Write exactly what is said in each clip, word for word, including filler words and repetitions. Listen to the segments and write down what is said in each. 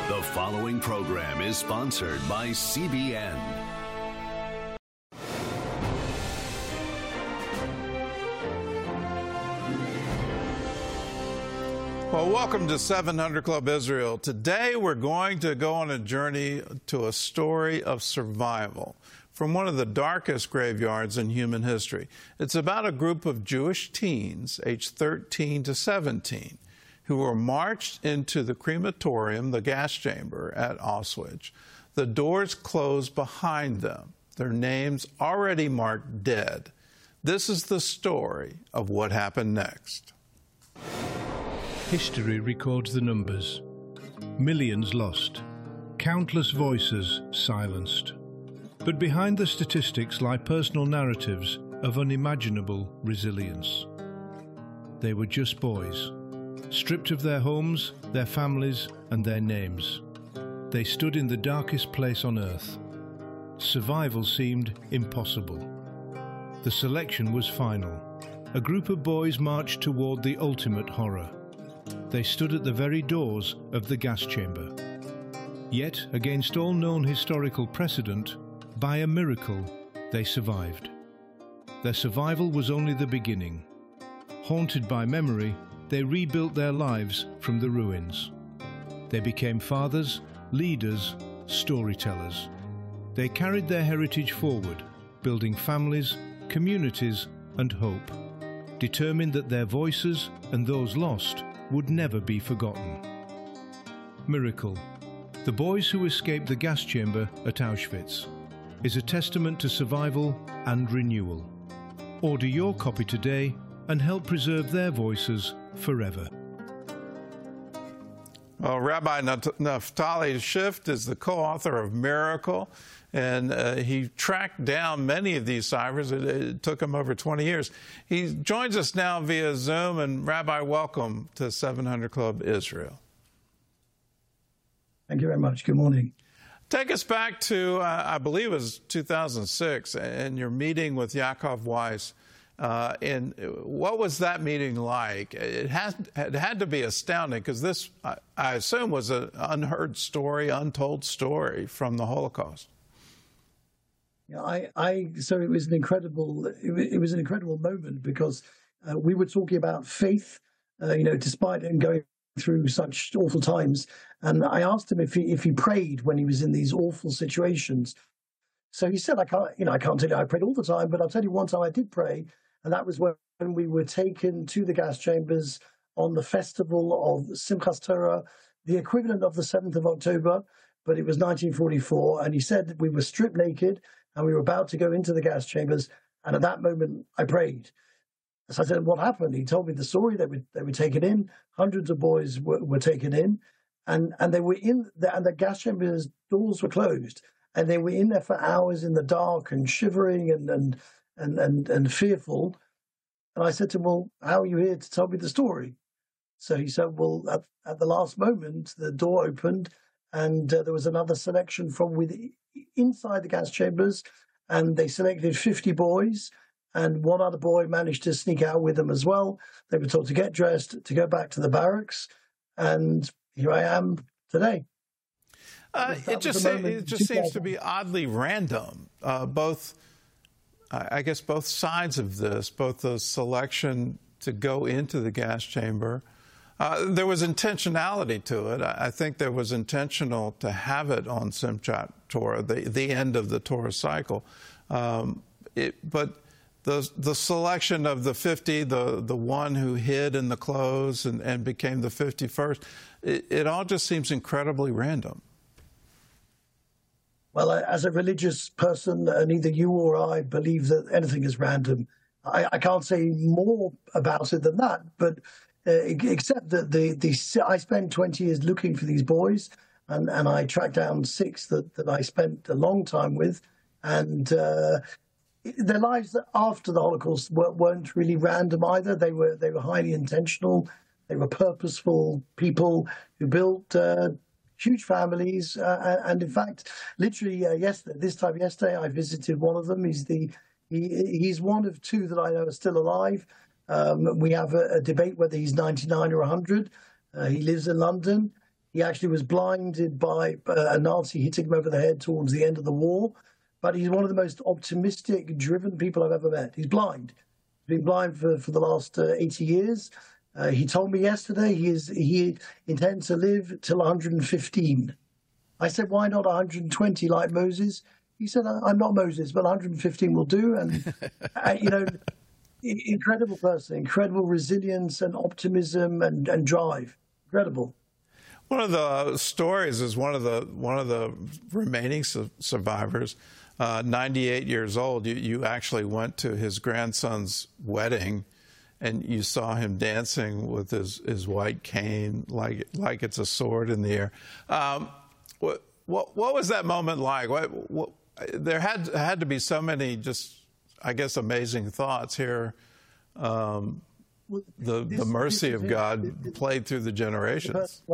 The following program is sponsored by C B N. Well, welcome to seven hundred Club Israel. Today we're going to go on a journey to a story of survival from one of the darkest graveyards in human history. It's about a group of Jewish teens, aged thirteen to seventeen, who were marched into the crematorium, the gas chamber at Auschwitz. The doors closed behind them, their names already marked dead. This is the story of what happened next. History records the numbers. Millions lost. Countless voices silenced. But behind the statistics lie personal narratives of unimaginable resilience. They were just boys, stripped of their homes, their families, and their names. They stood in the darkest place on earth. Survival seemed impossible. The selection was final. A group of boys marched toward the ultimate horror. They stood at the very doors of the gas chamber. Yet, against all known historical precedent, by a miracle, they survived. Their survival was only the beginning. Haunted by memory, they rebuilt their lives from the ruins. They became fathers, leaders, storytellers. They carried their heritage forward, building families, communities, and hope, determined that their voices and those lost would never be forgotten. Miracle, the boys who escaped the gas chamber at Auschwitz, is a testament to survival and renewal. Order your copy today and help preserve their voices forever. Well, Rabbi Naftali Schiff is the co-author of Miracle, and uh, he tracked down many of these survivors. It, it took him over twenty years. He joins us now via Zoom, and Rabbi, welcome to seven hundred Club Israel. Thank you very much. Good morning. Take us back to, uh, I believe it was two thousand six, and your meeting with Yaakov Weiss. Uh, and what was that meeting like? It had, it had to be astounding, because this, I, I assume, was an unheard story, untold story from the Holocaust. Yeah, I, I so it was an incredible, it, it was an incredible moment, because uh, we were talking about faith, uh, you know, despite him going through such awful times. And I asked him if he if he prayed when he was in these awful situations. So he said, I can't, you know, I can't tell you I prayed all the time, but I'll tell you one time I did pray. And that was when we were taken to the gas chambers on the festival of Simchas Torah, the equivalent of the seventh of October, but it was nineteen forty-four. And he said that we were stripped naked and we were about to go into the gas chambers. And at that moment, I prayed. So I said, what happened? He told me the story. They were, they were taken in. Hundreds of boys were, were taken in. And, and they were in, the, and the gas chambers doors were closed. And they were in there for hours in the dark and shivering and and and and, and fearful. And I said to him, well, how are you here to tell me the story? So he said, well, at, at the last moment, the door opened and uh, there was another selection from within, inside the gas chambers, and they selected fifty boys, and one other boy managed to sneak out with them as well. They were told to get dressed, to go back to the barracks, and here I am today. Uh, it just, say, it just seems to be oddly random, uh, both, I guess, both sides of this, both the selection to go into the gas chamber. Uh, there was intentionality to it. I, I think there was intentional to have it on Simchat Torah, the, the end of the Torah cycle. Um, it, but the, the selection of the fifty, the, the one who hid in the clothes and, and became the fifty-first, it, it all just seems incredibly random. Well, as a religious person, uh, neither you or I believe that anything is random. I, I can't say more about it than that, but uh, except that the, the I spent twenty years looking for these boys, and, and I tracked down six that, that I spent a long time with, and uh, their lives after the Holocaust weren't really random either. They were they were highly intentional. They were purposeful people who built Uh, huge families, uh, and in fact, literally uh, yesterday, this time yesterday, I visited one of them. He's the he, he's one of two that I know are still alive. Um, we have a, a debate whether he's ninety-nine or one hundred. Uh, he lives in London. He actually was blinded by a Nazi hitting him over the head towards the end of the war. But he's one of the most optimistic, driven people I've ever met. He's blind. He's been blind for, for the last uh, eighty years. Uh, he told me yesterday he is he intends to live till one hundred fifteen. I said, why not one hundred twenty like Moses? He said, I'm not Moses, but one hundred fifteen will do. And, uh, you know, incredible person, incredible resilience and optimism and, and drive. Incredible. One of the stories is one of the one of the remaining su survivors, uh, ninety-eight years old. You, you actually went to his grandson's wedding, and you saw him dancing with his, his white cane like like it's a sword in the air. Um, what, what what was that moment like? What, what, there had had to be so many just, I guess, amazing thoughts here. Um, The, this, the mercy of God it, played through the generations.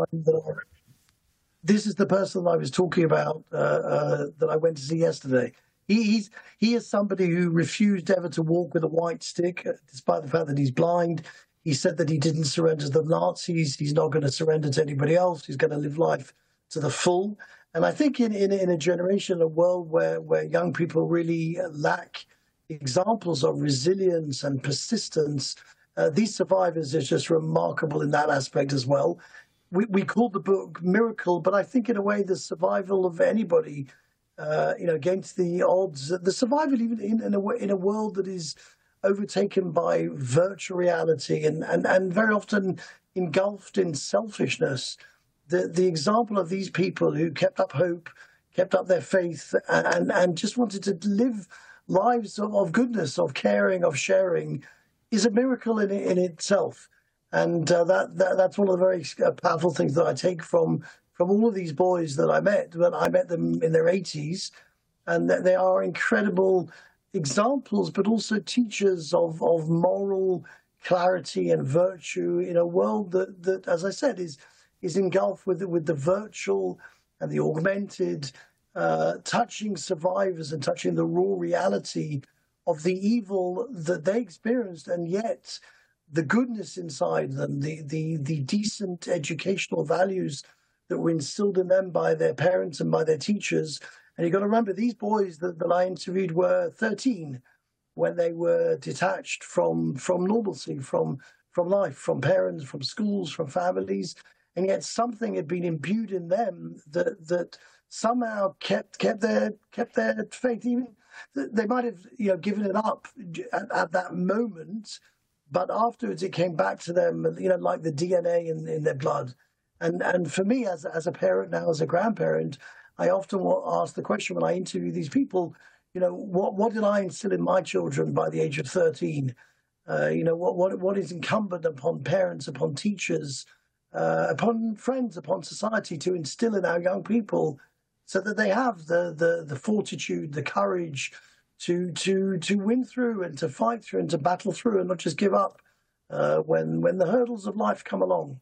This is the person I was talking about uh, uh, that I went to see yesterday. He, he's, he is somebody who refused ever to walk with a white stick, despite the fact that he's blind. He said that he didn't surrender to the Nazis. He's not going to surrender to anybody else. He's going to live life to the full. And I think in, in, in a generation, a world where, where young people really lack examples of resilience and persistence, Uh, these survivors are just remarkable in that aspect as well. We, we call the book Miracle, but I think in a way the survival of anybody, uh, you know, against the odds, the survival even in, in, a, in a world that is overtaken by virtual reality and, and, and very often engulfed in selfishness. The, the example of these people who kept up hope, kept up their faith, and, and just wanted to live lives of, of goodness, of caring, of sharing, is a miracle in in itself, and uh, that, that that's one of the very powerful things that I take from from all of these boys that I met. But I met them in their eighties, and they are incredible examples, but also teachers of of moral clarity and virtue in a world that that, as I said, is is engulfed with with the virtual and the augmented, uh, touching survivors and touching the raw reality of the evil that they experienced, and yet the goodness inside them, the, the, the decent educational values that were instilled in them by their parents and by their teachers. And you've got to remember, these boys that, that I interviewed were thirteen when they were detached from, from normalcy, from, from life, from parents, from schools, from families. And yet something had been imbued in them that, that somehow kept, kept, their, kept their faith. Even they might have, you know, given it up at, at that moment, but afterwards it came back to them, you know, like the D N A in, in their blood. And and for me, as as a parent now, as a grandparent, I often ask the question when I interview these people, you know, what what did I instill in my children by the age of thirteen? Uh, you know, what what what is incumbent upon parents, upon teachers, uh, upon friends, upon society to instill in our young people, so that they have the, the, the fortitude, the courage to to to win through and to fight through and to battle through and not just give up uh, when when the hurdles of life come along.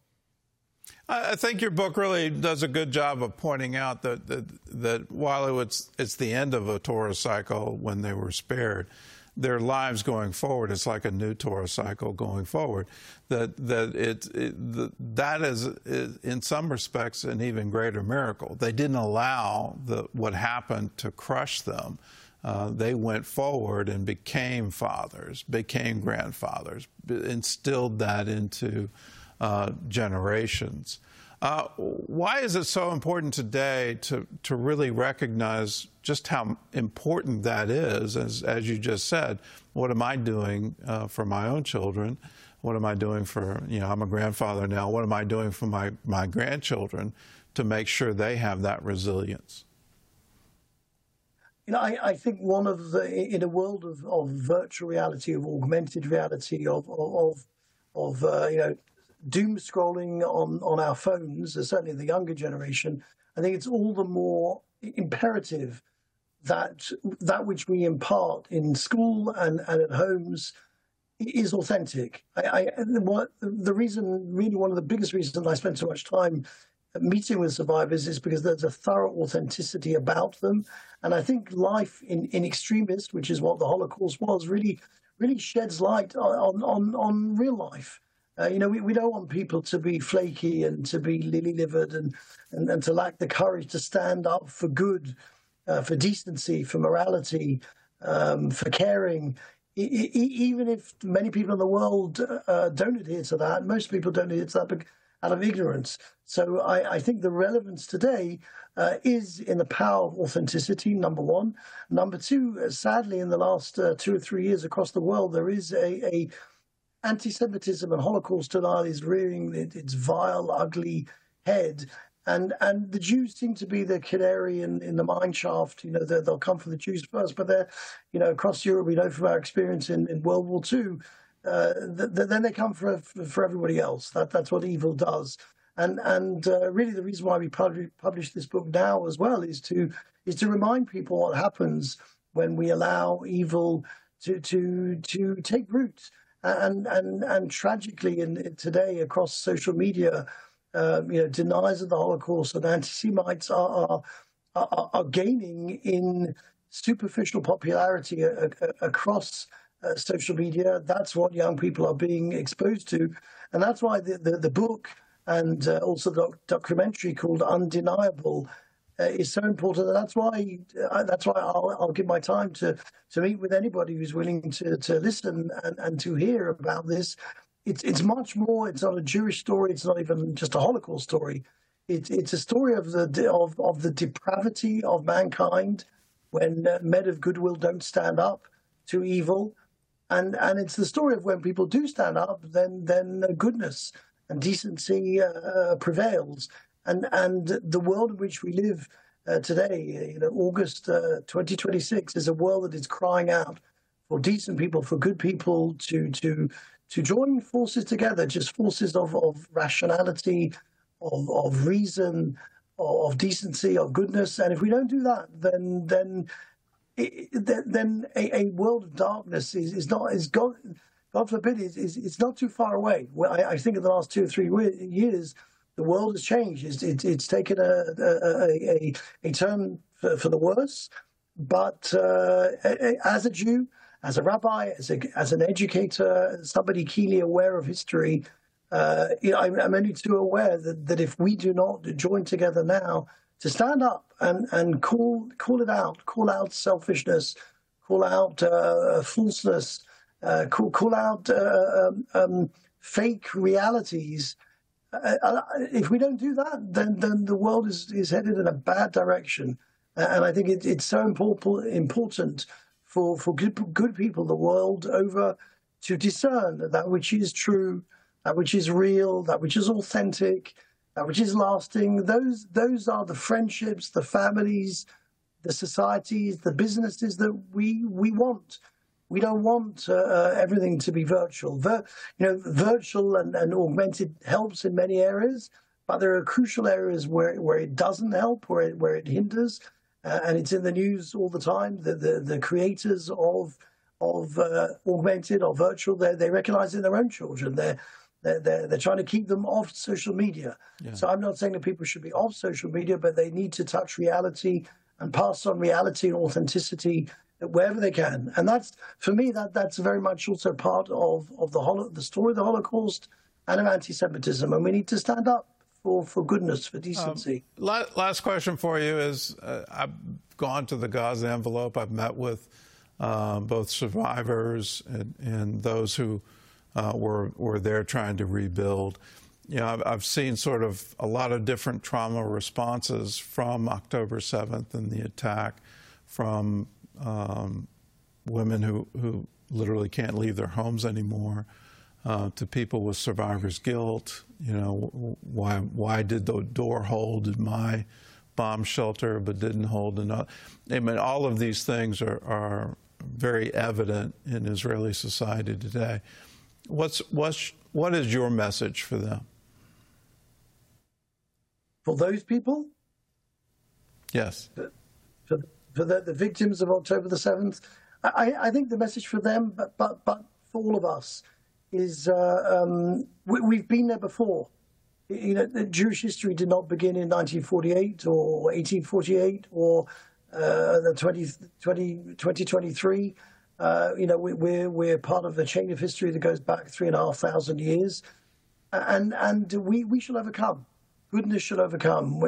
I think your book really does a good job of pointing out that that, that while it was, it's the end of a Torah cycle when they were spared, their lives going forward, it's like a new Torah cycle going forward. That that it, it the, that is, is in some respects an even greater miracle. They didn't allow the what happened to crush them. Uh, they went forward and became fathers, became grandfathers, instilled that into uh, generations. Uh, why is it so important today to, to really recognize just how important that is? As, as you just said, what am I doing uh, for my own children? What am I doing for, you know, I'm a grandfather now. What am I doing for my, my grandchildren to make sure they have that resilience? You know, I, I think one of the, in a world of, of virtual reality, of augmented reality, of, of, of uh, you know, doom scrolling on, on our phones, certainly the younger generation, I think it's all the more imperative that that which we impart in school and, and at homes is authentic. I, I, what, the reason, really one of the biggest reasons I spend so much time meeting with survivors is because there's a thorough authenticity about them. And I think life in, in extremist, which is what the Holocaust was, really really sheds light on, on, on real life. Uh, you know, we, we don't want people to be flaky and to be lily-livered and, and, and to lack the courage to stand up for good, uh, for decency, for morality, um, for caring. E- e- even if many people in the world uh, don't adhere to that, most people don't adhere to that out of ignorance. So I, I think the relevance today uh, is in the power of authenticity, number one. Number two, uh, sadly, in the last uh, two or three years across the world, there is a, a anti-Semitism and Holocaust denial is rearing its vile, ugly head. And and the Jews seem to be the canary in, in the mine shaft. You know, they'll come for the Jews first, but they're, you know, across Europe, we know from our experience in, in World War Two, uh, th- then they come for for everybody else. That That's what evil does. And and uh, really the reason why we pub- publish this book now as well is to is to remind people what happens when we allow evil to to to take root. And and and tragically, in, in today across social media, uh, you know, deniers of the Holocaust and anti-Semites are are, are, are gaining in superficial popularity a, a, across uh, social media. That's what young people are being exposed to, and that's why the the, the book and uh, also the documentary called Undeniable uh, is so important. And that's why uh, that's why I'll, I'll give my time to to meet with anybody who's willing to to listen and, and to hear about this. It's it's much more. It's not a Jewish story. It's not even just a Holocaust story. It's it's a story of the of of the depravity of mankind when uh, men of goodwill don't stand up to evil, and and it's the story of when people do stand up, then then uh, goodness and decency uh, prevails. And and the world in which we live uh, today, you know, August uh, twenty twenty-six, is a world that is crying out for decent people, for good people to to to join forces together, just forces of, of rationality, of of reason, of, of decency, of goodness. And if we don't do that, then then it, then a, a world of darkness is, is not is God God forbid is is it's not too far away. Well, I, I think in the last two or three years, the world has changed. It's, it's, it's taken a, a, a, a turn for, for the worse. But uh, as a Jew, as a rabbi, as, a, as an educator, somebody keenly aware of history, uh, you know, I'm, I'm only too aware that, that if we do not join together now to stand up and, and call call it out, call out selfishness, call out uh, falseness, uh, call, call out uh, um, um, fake realities, Uh, if we don't do that, then then the world is, is headed in a bad direction. And I think it, it's so important important for, for good, good people the world over to discern that which is true, that which is real, that which is authentic, that which is lasting. Those those are the friendships, the families, the societies, the businesses that we we want. We don't want uh, everything to be virtual. Vir- you know, virtual and, and augmented helps in many areas, but there are crucial areas where, where it doesn't help, where it, where it hinders, uh, and it's in the news all the time. The the, the creators of of uh, augmented or virtual, they they recognise in their own children. They're they're they're, they're trying to keep them off social media. Yeah. So I'm not saying that people should be off social media, but they need to touch reality and pass on reality and authenticity wherever they can. And that's, for me, that that's very much also part of, of the holo- the story of the Holocaust and of anti-Semitism. And we need to stand up for, for goodness, for decency. Um, last question for you is, uh, I've gone to the Gaza envelope. I've met with uh, both survivors and, and those who uh, were, were there trying to rebuild. You know, I've, I've seen sort of a lot of different trauma responses from October seventh and the attack, from Um, women who, who literally can't leave their homes anymore, uh, to people with survivor's guilt. You know, why why did the door hold in my bomb shelter but didn't hold in other? I mean, all of these things are, are very evident in Israeli society today. What's what's what is your message for them? For those people? Yes. For, for For the, the victims of October the seventh, I, I think the message for them, but but, but for all of us, is uh, um, we, we've been there before. You know, Jewish history did not begin in nineteen forty-eight or eighteen forty-eight or uh, the twenty, twenty, twenty twenty-three. Uh, you know, we, we're we're part of a chain of history that goes back three and a half thousand years. and and we we shall overcome. Goodness shall overcome.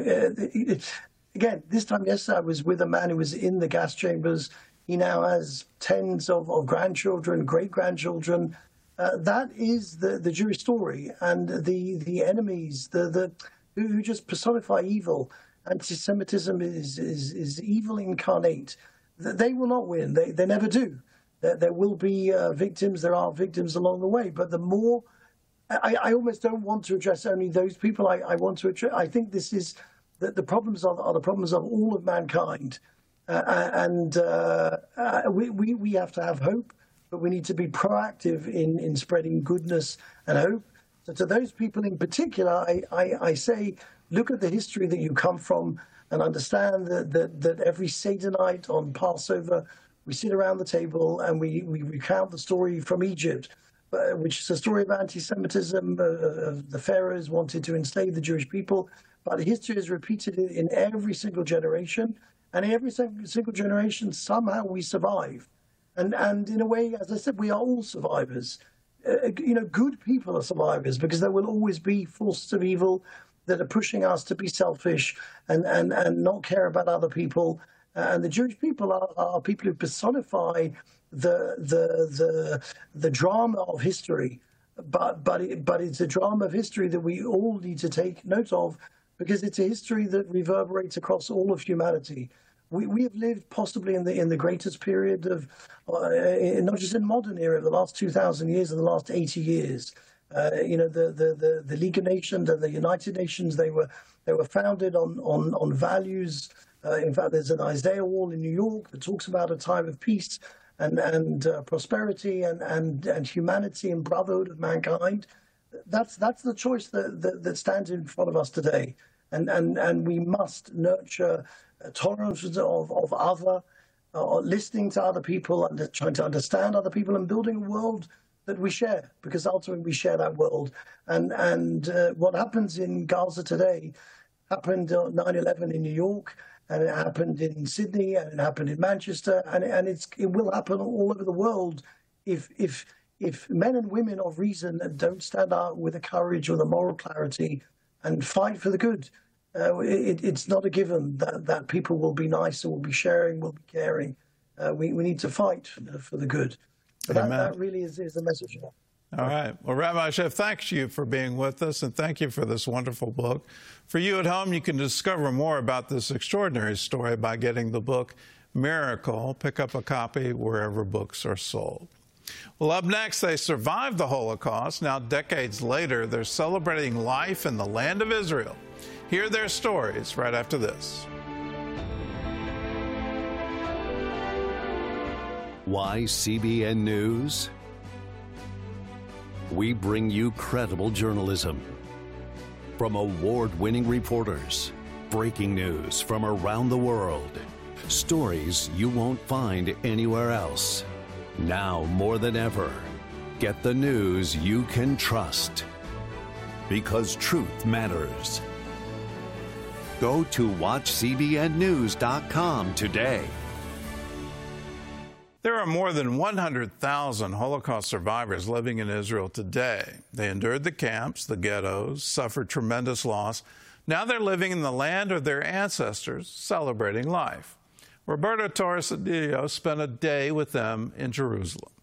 Again, this time yesterday I was with a man who was in the gas chambers. He now has tens of, of grandchildren, great grandchildren. Uh, that is the, the Jewish story, and the the enemies, the the who just personify evil. Anti-Semitism is is is evil incarnate. They will not win. They they never do. There, there will be uh, victims. There are victims along the way. But the more, I, I almost don't want to address only those people. I, I want to address. I think this is that the problems are, are the problems of all of mankind, uh, and uh, uh, we, we we have to have hope, but we need to be proactive in in spreading goodness and hope. So to those people in particular, I I, I say, look at the history that you come from and understand that that, that every Seder night on Passover, we sit around the table and we, we recount the story from Egypt, uh, which is a story of anti-Semitism. Uh, the pharaohs wanted to enslave the Jewish people, but history is repeated in every single generation, and every single generation somehow we survive. And and in a way, as I said, we are all survivors. Uh, you know, good people are survivors because there will always be forces of evil that are pushing us to be selfish and, and, and not care about other people. And the Jewish people are, are people who personify the the the the drama of history, but but it, but it's a drama of history that we all need to take note of, because it's a history that reverberates across all of humanity. We we have lived possibly in the in the greatest period of, uh, not just in modern era, the last two thousand years and the last eighty years. Uh, you know, the, the the the League of Nations and the United Nations, they were they were founded on on on values. Uh, in fact, there's an Isaiah wall in New York that talks about a time of peace and and uh, prosperity and, and and humanity and brotherhood of mankind. That's that's the choice that, that that stands in front of us today, and and and we must nurture a tolerance of of other, uh, listening to other people and trying to understand other people and building a world that we share, because ultimately we share that world. And and uh, what happens in Gaza today happened on nine eleven in New York, and it happened in Sydney, and it happened in Manchester, and and it's it will happen all over the world if if if men and women of reason don't stand up with the courage or the moral clarity and fight for the good. Uh, it, it's not a given that, that people will be nice and will be sharing, will be caring. Uh, we, we need to fight for, for the good. So that, that really is, is the message. All right. Well, Rabbi Sheff, thanks you for being with us, and thank you for this wonderful book. For you at home, you can discover more about this extraordinary story by getting the book Miracle. Pick up a copy wherever books are sold. Well, up next, they survived the Holocaust. Now, decades later, they're celebrating life in the land of Israel. Hear their stories right after this. Why C B N News? We bring you credible journalism from award-winning reporters, breaking news from around the world, stories you won't find anywhere else. Now more than ever, get the news you can trust, because truth matters. Go to watch C B N news dot com today. There are more than one hundred thousand Holocaust survivors living in Israel today. They endured the camps, the ghettos, suffered tremendous loss. Now they're living in the land of their ancestors, celebrating life. Roberto Torres Adillo spent a day with them in Jerusalem.